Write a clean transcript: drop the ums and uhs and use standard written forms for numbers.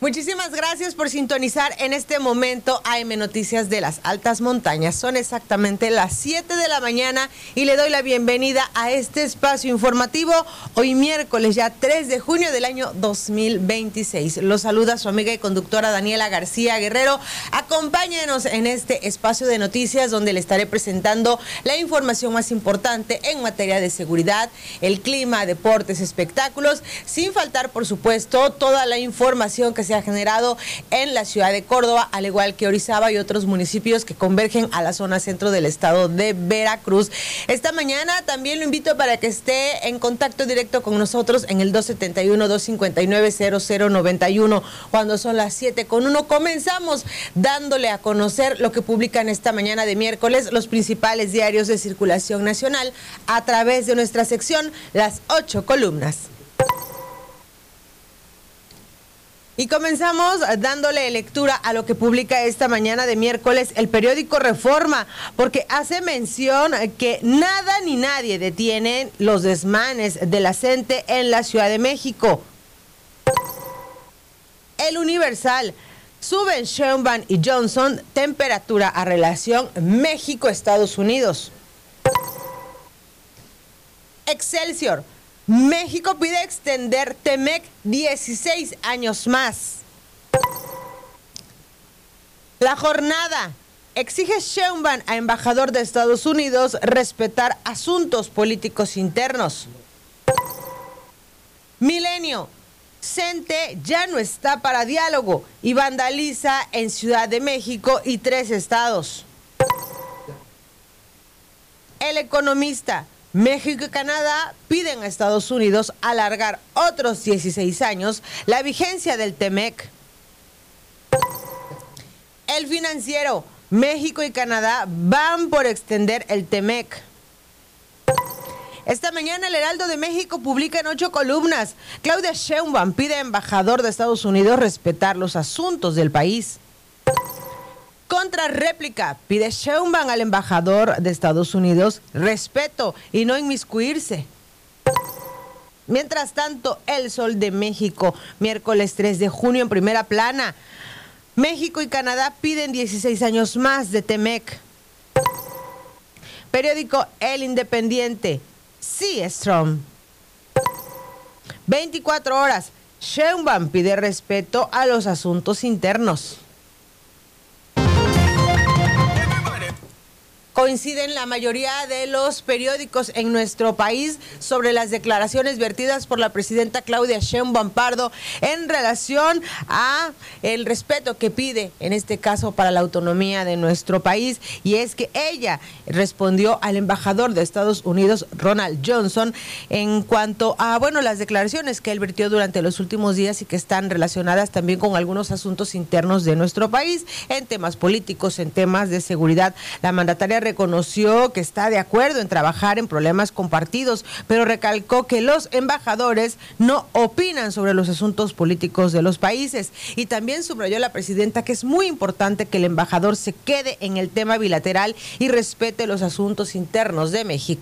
Muchísimas gracias por sintonizar en este momento AM Noticias de las Altas Montañas. Son exactamente las 7 de la mañana y le doy la bienvenida a este espacio informativo. Hoy miércoles ya 3 de junio del año 2026. Los saluda su amiga y conductora Daniela García Guerrero. Acompáñenos en este espacio de noticias donde le estaré presentando la información más importante en materia de seguridad, el clima, deportes, espectáculos, sin faltar, por supuesto, toda la información que se ha generado en la ciudad de Córdoba, al igual que Orizaba y otros municipios que convergen a la zona centro del estado de Veracruz. Esta mañana también lo invito para que esté en contacto directo con nosotros en el 271-259-0091. Cuando son las 7:01, comenzamos dándole a conocer lo que publican esta mañana de miércoles los principales diarios de circulación nacional a través de nuestra sección Las 8 Columnas. Y comenzamos dándole lectura a lo que publica esta mañana de miércoles el periódico Reforma, porque hace mención que nada ni nadie detiene los desmanes de la CENTE en la Ciudad de México. El Universal: suben Sheinbaum y Johnson temperatura a relación México-Estados Unidos. Excelsior: México pide extender TEMEC 16 años más. La Jornada: exige Sheinbaum a embajador de Estados Unidos respetar asuntos políticos internos. Milenio: CENTE ya no está para diálogo y vandaliza en Ciudad de México y 3 estados. El Economista: México y Canadá piden a Estados Unidos alargar otros 16 años la vigencia del TEMEC. El Financiero: México y Canadá van por extender el TEMEC. Esta mañana el Heraldo de México publica en 8 columnas: Claudia Sheinbaum pide a embajador de Estados Unidos respetar los asuntos del país. Contrarréplica: pide Sheinbaum al embajador de Estados Unidos respeto y no inmiscuirse. Mientras tanto, El Sol de México, miércoles 3 de junio en primera plana: México y Canadá piden 16 años más de TEMEC. Periódico El Independiente: sí es Trump. 24 horas: Sheinbaum pide respeto a los asuntos internos. Coinciden la mayoría de los periódicos en nuestro país sobre las declaraciones vertidas por la presidenta Claudia Sheinbaum Pardo en relación a el respeto que pide, en este caso, para la autonomía de nuestro país. Y es que ella respondió al embajador de Estados Unidos, Ronald Johnson, en cuanto a, las declaraciones que él vertió durante los últimos días y que están relacionadas también con algunos asuntos internos de nuestro país, en temas políticos, en temas de seguridad. La mandataria reconoció que está de acuerdo en trabajar en problemas compartidos, pero recalcó que los embajadores no opinan sobre los asuntos políticos de los países. Y también subrayó la presidenta que es muy importante que el embajador se quede en el tema bilateral y respete los asuntos internos de México